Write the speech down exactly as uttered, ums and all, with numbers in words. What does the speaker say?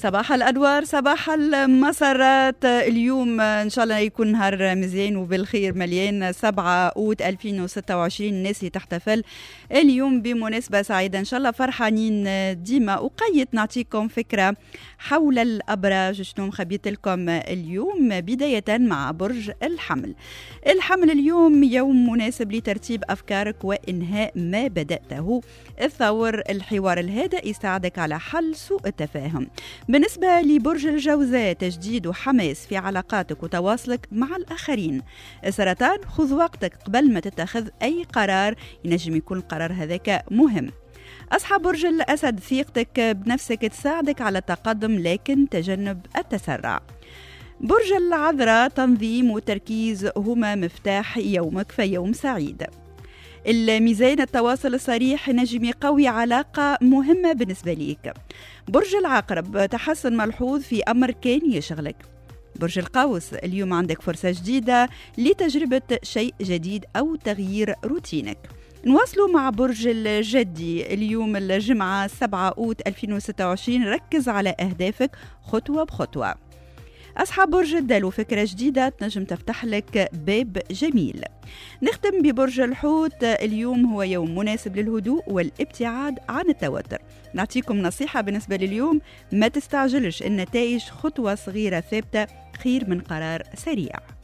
صباح الأنوار، صباح المسرات. اليوم إن شاء الله يكون نهار مزيان وبالخير مليان. سبعة أوت ألفين وستة وعشرين الناس اللي تحتفل اليوم بمناسبة سعيدة إن شاء الله، فرحانين ديما. وقيت نعطيكم فكرة حول الأبراج شنو مخبيت لكم اليوم، بداية مع برج الحمل. الحمل اليوم يوم مناسب لترتيب أفكارك وإنهاء ما بدأته. الثور الحوار الهادئ يساعدك على حل سوء التفاهم. بالنسبة لبرج الجوزاء تجديد وحماس في علاقاتك وتواصلك مع الآخرين. السرطان خذ وقتك قبل ما تتخذ أي قرار، ينجم يكون القرار هذاك مهم. أصحاب برج الأسد ثقتك بنفسك تساعدك على التقدم لكن تجنب التسرع. برج العذراء تنظيم وتركيز هما مفتاح يومك فيوم سعيد. الميزان التواصل الصريح نجم يقوي علاقة مهمة بالنسبة ليك. برج العقرب تحسن ملحوظ في أمر كان يشغلك. برج القوس اليوم عندك فرصة جديدة لتجربة شيء جديد أو تغيير روتينك. نواصلوا مع برج الجدي. اليوم الجمعة سبعة أوت ألفين وستة وعشرين ركز على أهدافك خطوة بخطوة. أصحاب برج الدلو فكرة جديدة تنجم تفتح لك باب جميل. نختم ببرج الحوت. اليوم هو يوم مناسب للهدوء والابتعاد عن التوتر. نعطيكم نصيحة بالنسبة لليوم، ما تستعجلش، النتائج خطوة صغيرة ثابتة خير من قرار سريع.